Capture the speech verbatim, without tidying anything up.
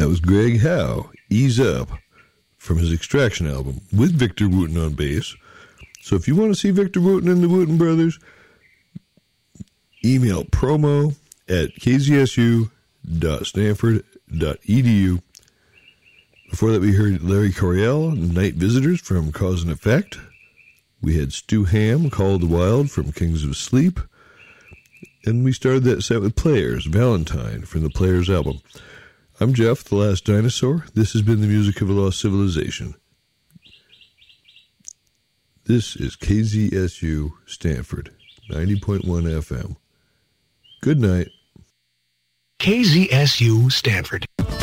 That was Greg Howe, Ease Up, from his Extraction album, with Victor Wooten on bass. So if you want to see Victor Wooten and the Wooten Brothers, email promo at k z s u dot stanford dot e d u. Before that, we heard Larry Coryell, Night Visitors from Cause and Effect. We had Stu Ham, Call of the Wild from Kings of Sleep. And we started that set with Players, Valentine from the Players album. I'm Jeff, the Last Dinosaur. This has been the music of a lost civilization. This is K Z S U Stanford, ninety point one F M. Good night. K Z S U Stanford.